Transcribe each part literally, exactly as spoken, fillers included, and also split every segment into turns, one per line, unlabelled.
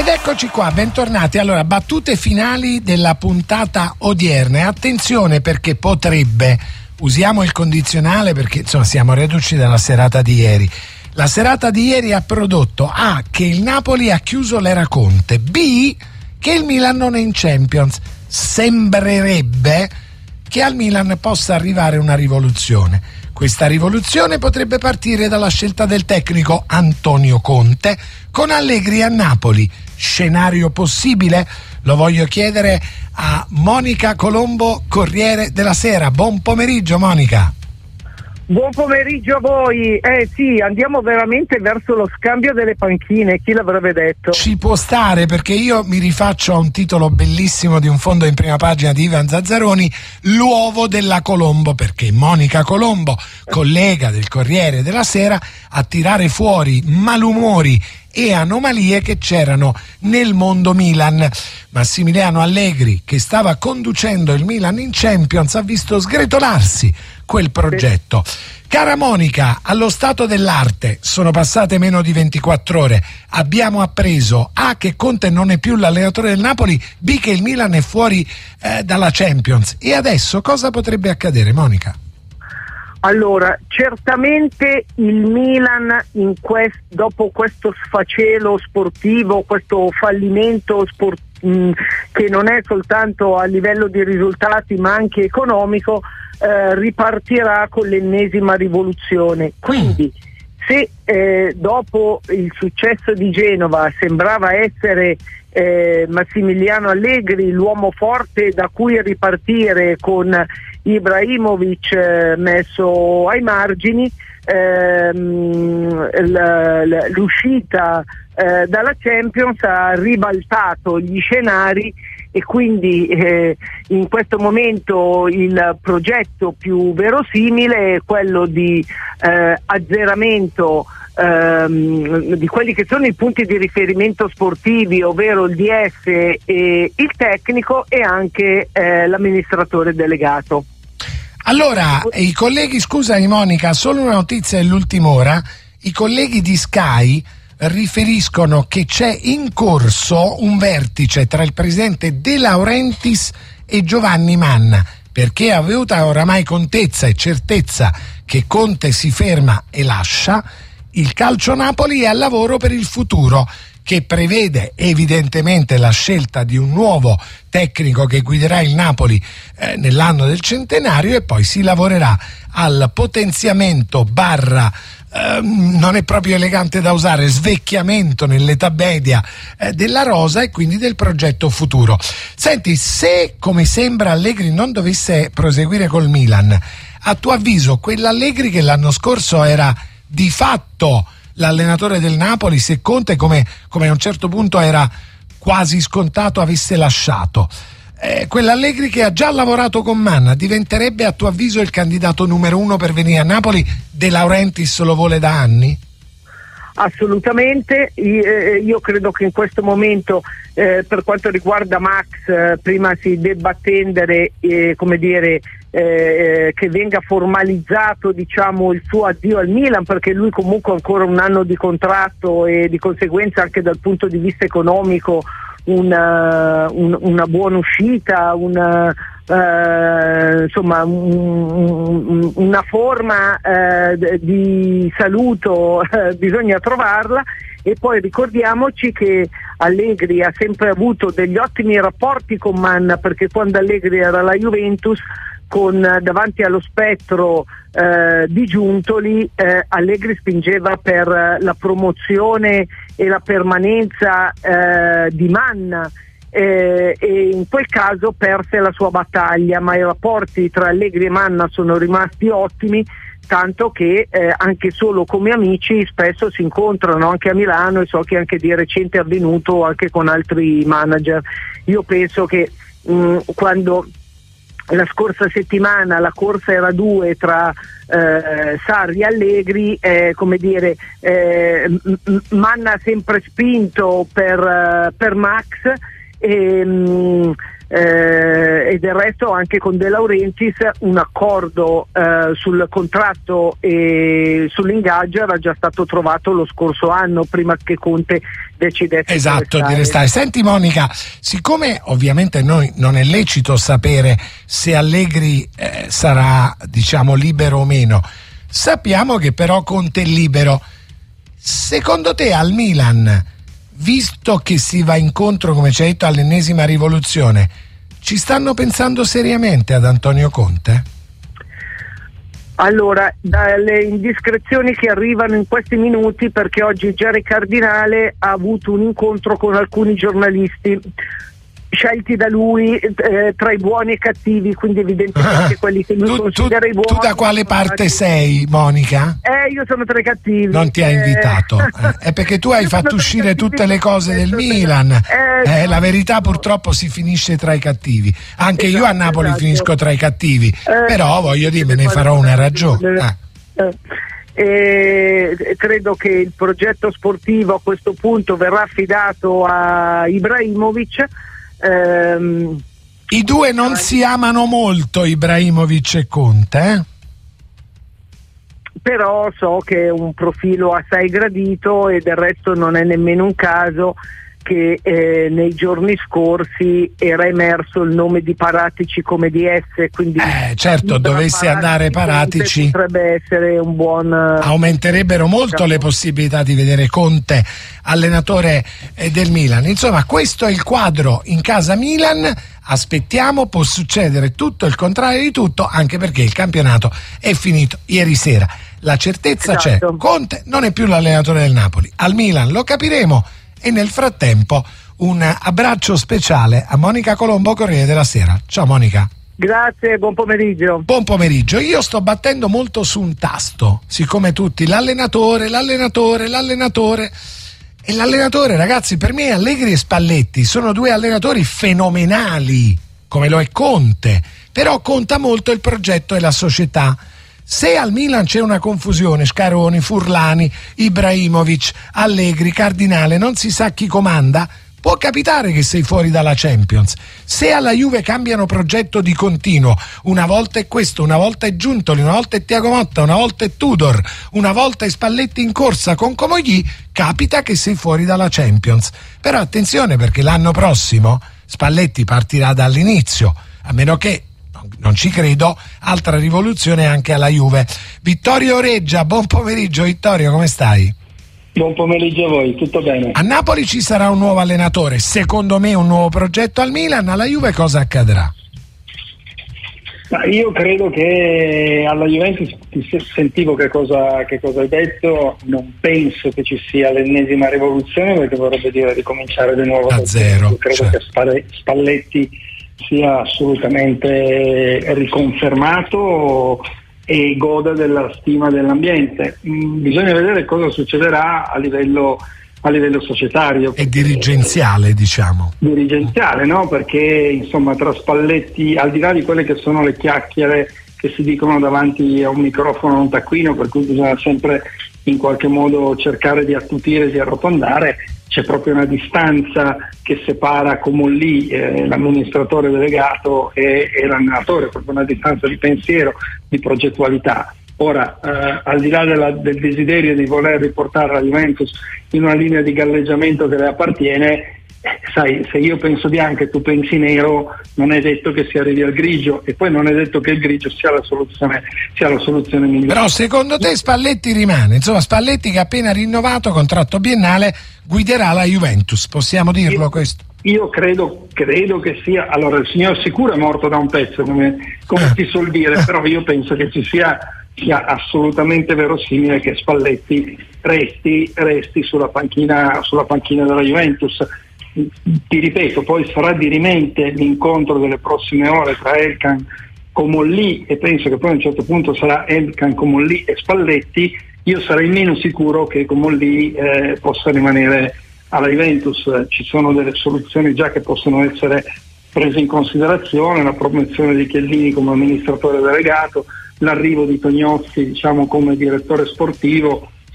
Ed eccoci qua, bentornati. Allora, battute finali della puntata odierna. E attenzione, perché potrebbe, usiamo il condizionale perché insomma siamo reduci dalla serata di ieri. La serata di ieri ha prodotto A, che il Napoli ha chiuso l'era Conte, B, che il Milan non è in Champions. Sembrerebbe che al Milan possa arrivare una rivoluzione. Questa rivoluzione potrebbe partire dalla scelta del tecnico Antonio Conte con Allegri a Napoli. Scenario possibile? Lo voglio chiedere a Monica Colombo, Corriere della Sera. Buon pomeriggio, Monica.
Buon pomeriggio a voi. Eh sì, andiamo veramente verso lo scambio delle panchine, chi l'avrebbe detto?
Ci può stare, perché io mi rifaccio a un titolo bellissimo di un fondo in prima pagina di Ivan Zazzaroni, L'uovo della Colombo, perché Monica Colombo, collega del Corriere della Sera, a tirare fuori malumori e anomalie che c'erano nel mondo Milan. Massimiliano Allegri, che stava conducendo il Milan in Champions, ha visto sgretolarsi quel progetto. Cara Monica, allo stato dell'arte sono passate meno di ventiquattro ore, abbiamo appreso A, che Conte non è più l'allenatore del Napoli, B, che il Milan è fuori eh, dalla Champions, e adesso cosa potrebbe accadere, Monica?
Allora, certamente il Milan in quest, dopo questo sfacelo sportivo, questo fallimento sportivo mh, che non è soltanto a livello di risultati ma anche economico, eh, ripartirà con l'ennesima rivoluzione. Quindi se eh, dopo il successo di Genova sembrava essere eh, Massimiliano Allegri l'uomo forte da cui ripartire con Ibrahimovic eh, messo ai margini, ehm, l- l- l'uscita eh, dalla Champions ha ribaltato gli scenari, e quindi eh, in questo momento il progetto più verosimile è quello di eh, azzeramento ehm, di quelli che sono i punti di riferimento sportivi, ovvero il D S e il tecnico e anche eh, l'amministratore delegato.
Allora, i colleghi, scusami Monica, solo una notizia dell'ultima ora, i colleghi di Sky riferiscono che c'è in corso un vertice tra il presidente De Laurentiis e Giovanni Manna, perché avuta oramai contezza e certezza che Conte si ferma e lascia, il Calcio Napoli è al lavoro per il futuro, che prevede evidentemente la scelta di un nuovo tecnico che guiderà il Napoli eh, nell'anno del centenario, e poi si lavorerà al potenziamento barra eh, non è proprio elegante da usare, svecchiamento nell'età media eh, della rosa, e quindi del progetto futuro. Senti, se come sembra Allegri non dovesse proseguire col Milan, a tuo avviso quell'Allegri che l'anno scorso era di fatto l'allenatore del Napoli, se Conte, come, come a un certo punto era quasi scontato, avesse lasciato, eh, quell'Allegri che ha già lavorato con Manna, diventerebbe a tuo avviso il candidato numero uno per venire a Napoli? De Laurentiis lo vuole da anni?
Assolutamente, io credo che in questo momento eh, per quanto riguarda Max eh, prima si debba attendere eh, come dire eh, che venga formalizzato, diciamo, il suo addio al Milan, perché lui comunque ha ancora un anno di contratto e di conseguenza anche dal punto di vista economico una, un, una buona uscita, una Uh, insomma un, un, una forma uh, di saluto uh, bisogna trovarla. E poi ricordiamoci che Allegri ha sempre avuto degli ottimi rapporti con Manna, perché quando Allegri era alla Juventus, con davanti allo spettro uh, di Giuntoli, uh, Allegri spingeva per la promozione e la permanenza uh, di Manna. Eh, e in quel caso perse la sua battaglia, ma i rapporti tra Allegri e Manna sono rimasti ottimi, tanto che eh, anche solo come amici spesso si incontrano anche a Milano, e so che anche di recente è avvenuto anche con altri manager. Io penso che mh, quando la scorsa settimana la corsa era due tra eh, Sarri e Allegri, eh, come dire, eh, Manna ha sempre spinto per, uh, per Max, e, mh, eh, e del resto anche con De Laurentiis un accordo eh, sul contratto e sull'ingaggio era già stato trovato lo scorso anno, prima che Conte decidesse
esatto
di restare.
di restare. Senti Monica, siccome ovviamente noi non è lecito sapere se Allegri eh, sarà diciamo libero o meno, sappiamo che però Conte è libero. Secondo te al Milan, visto che si va incontro, come ci hai detto, all'ennesima rivoluzione, ci stanno pensando seriamente ad Antonio Conte?
Allora, dalle indiscrezioni che arrivano in questi minuti, perché oggi Jerry Cardinale ha avuto un incontro con alcuni giornalisti scelti da lui eh, tra i buoni e cattivi, quindi evidentemente quelli che lui
tu,
considera
tu,
i buoni.
Tu da quale parte sei, Monica?
Eh, io sono tra i cattivi.
Non ti ha
eh...
invitato, eh. È perché tu hai fatto uscire tutte le cose del Milan.
Eh,
eh, la verità purtroppo si finisce tra i cattivi. Anche
esatto,
io a Napoli
esatto.
finisco tra i cattivi,
eh,
però voglio dire, me ne farò una ragione. Eh.
Eh. E credo che il progetto sportivo a questo punto verrà affidato a Ibrahimovic. Ehm,
I due non si amano molto, Ibrahimovic e Conte, eh?
Però so che è un profilo assai gradito e del resto non è nemmeno un caso che eh, nei giorni scorsi era emerso il nome di Paratici come D S, quindi
eh, certo, dovesse
Paratici,
andare Paratici
potrebbe essere un buon
aumenterebbero molto le possibilità di vedere Conte allenatore eh, del Milan. Insomma, questo è il quadro in casa Milan. Aspettiamo, può succedere tutto il contrario di tutto, anche perché il campionato è finito ieri sera. La certezza
esatto.
c'è, Conte non è più l'allenatore del Napoli, al Milan lo capiremo. E nel frattempo un abbraccio speciale a Monica Colombo, Corriere della Sera. Ciao Monica.
Grazie, buon pomeriggio.
Buon pomeriggio. Io sto battendo molto su un tasto, siccome tutti l'allenatore, l'allenatore, l'allenatore e l'allenatore, ragazzi, per me Allegri e Spalletti sono due allenatori fenomenali, come lo è Conte, però conta molto il progetto e la società. Se al Milan c'è una confusione, Scaroni, Furlani, Ibrahimovic, Allegri, Cardinale, non si sa chi comanda, può capitare che sei fuori dalla Champions. Se alla Juve cambiano progetto di continuo, una volta è questo, una volta è Giuntoli, una volta è Thiago Motta, una volta è Tudor, una volta è Spalletti in corsa con Comogli, capita che sei fuori dalla Champions. Però attenzione, perché l'anno prossimo Spalletti partirà dall'inizio, a meno che, non ci credo, altra rivoluzione anche alla Juve. Vittorio Oreggia, buon pomeriggio. Vittorio, come stai?
Buon pomeriggio a voi, tutto bene.
A Napoli ci sarà un nuovo allenatore, secondo me un nuovo progetto al Milan. Alla Juve cosa accadrà?
Ma io credo che alla Juventus, sentivo che cosa, che cosa hai detto, non penso che ci sia l'ennesima rivoluzione, perché vorrebbe dire ricominciare di nuovo
da zero.
Io credo
Certo.
che Spalletti sia assolutamente riconfermato e goda della stima dell'ambiente. Mm, bisogna vedere cosa succederà a livello, a livello societario
e dirigenziale, diciamo
dirigenziale, no? Perché insomma tra Spalletti, al di là di quelle che sono le chiacchiere che si dicono davanti a un microfono, a un taccuino, per cui bisogna sempre in qualche modo cercare di attutire, di arrotondare, c'è proprio una distanza che separa Comolli, eh, l'amministratore delegato, e, e l'allenatore, proprio una distanza di pensiero, di progettualità. Ora, eh, al di là della, del desiderio di voler riportare la Juventus in una linea di galleggiamento che le appartiene, eh, sai, se io penso bianco e tu pensi nero, non è detto che si arrivi al grigio, e poi non è detto che il grigio sia la soluzione, sia la soluzione migliore.
Però secondo te Spalletti rimane? Insomma, Spalletti che ha appena rinnovato contratto biennale guiderà la Juventus, possiamo dirlo
io,
questo?
Io credo, credo che sia, allora il signor sicuro è morto da un pezzo, come, come
Ah.
si suol dire, però io penso che ci sia, sia assolutamente verosimile che Spalletti resti, resti sulla panchina, sulla panchina della Juventus. Ti ripeto, poi sarà dirimente l'incontro delle prossime ore tra Elkan, Comolli, e penso che poi a un certo punto sarà Elkan, Comolli e Spalletti. Io sarei meno sicuro che Comolli eh, possa rimanere alla Juventus. Ci sono delle soluzioni già che possono essere prese in considerazione: la promozione di Chiellini come amministratore delegato, l'arrivo di Tognozzi, diciamo, come direttore sportivo,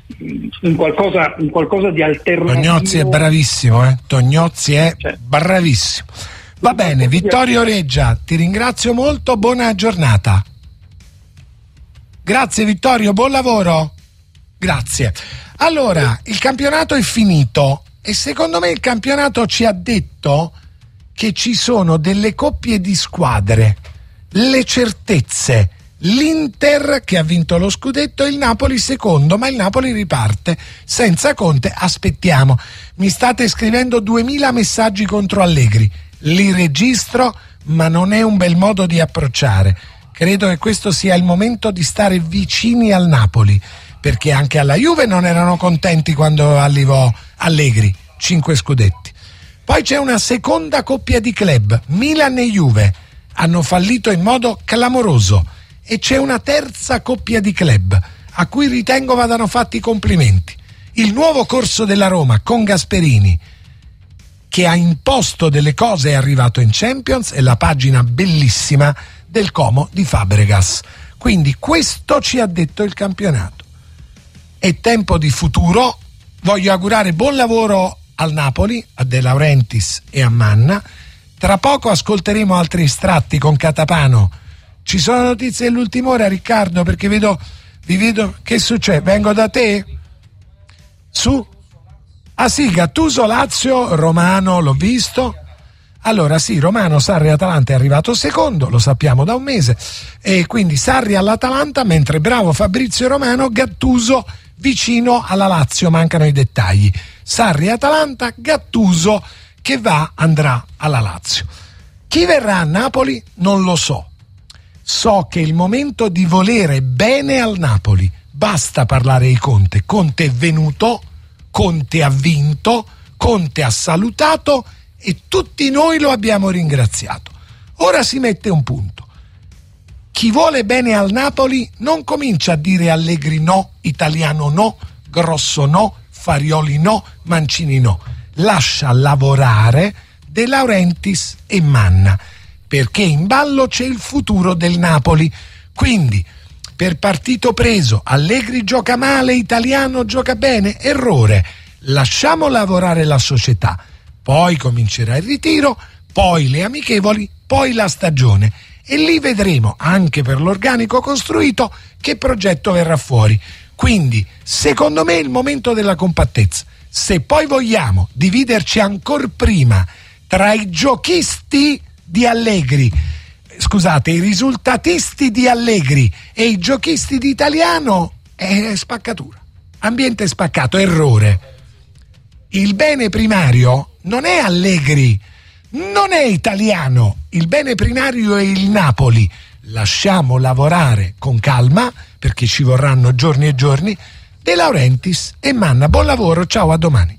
in qualcosa, in qualcosa di alternativo.
Tognozzi è bravissimo, eh? Tognozzi è cioè. bravissimo. Va bene, Vittorio Reggia, ti ringrazio molto, buona giornata. Grazie Vittorio, buon lavoro. Grazie. Allora, il campionato è finito e secondo me il campionato ci ha detto che ci sono delle coppie di squadre, le certezze, l'Inter che ha vinto lo scudetto e il Napoli secondo, ma il Napoli riparte senza Conte. Aspettiamo, mi state scrivendo duemila messaggi contro Allegri, li registro, ma non è un bel modo di approcciare. Credo che questo sia il momento di stare vicini al Napoli, perché anche alla Juve non erano contenti quando arrivò Allegri, cinque scudetti. Poi c'è una seconda coppia di club, Milan e Juve, hanno fallito in modo clamoroso, e c'è una terza coppia di club a cui ritengo vadano fatti i complimenti. Il nuovo corso della Roma con Gasperini, che ha imposto delle cose, è arrivato in Champions, e la pagina bellissima del Como di Fabregas. Quindi questo ci ha detto il campionato. È tempo di futuro. Voglio augurare buon lavoro al Napoli, a De Laurentiis e a Manna. Tra poco ascolteremo altri estratti con Catapano. Ci sono notizie dell'ultima ora, Riccardo, perché vedo, vi vedo, che succede? Vengo da te? Su? Ah sì, Gattuso, Lazio, Romano, l'ho visto. Allora sì, Romano, Sarri, Atalanta è arrivato secondo, lo sappiamo da un mese, e quindi Sarri all'Atalanta, mentre bravo Fabrizio Romano, Gattuso vicino alla Lazio, mancano i dettagli. Sarri, Atalanta, Gattuso che va, andrà alla Lazio. Chi verrà a Napoli? Non lo so. So che è il momento di volere bene al Napoli. Basta parlare di Conte. Conte è venuto, Conte ha vinto, Conte ha salutato e tutti noi lo abbiamo ringraziato. Ora si mette un punto. Chi vuole bene al Napoli non comincia a dire Allegri no, Italiano no, Grosso no, Farioli no, Mancini no. Lascia lavorare De Laurentiis e Manna, perché in ballo c'è il futuro del Napoli. Quindi, per partito preso, Allegri gioca male, Italiano gioca bene, errore. Lasciamo lavorare la società, poi comincerà il ritiro, poi le amichevoli, poi la stagione, e lì vedremo, anche per l'organico costruito, che progetto verrà fuori. Quindi, secondo me è il momento della compattezza. Se poi vogliamo dividerci ancor prima tra i giochisti di Allegri, scusate, i risultatisti di Allegri e i giochisti di Italiano, è spaccatura. Ambiente spaccato, errore. Il bene primario non è Allegri, non è Italiano, il bene primario è il Napoli. Lasciamo lavorare con calma, perché ci vorranno giorni e giorni, De Laurentiis e Manna. Buon lavoro, ciao, a domani.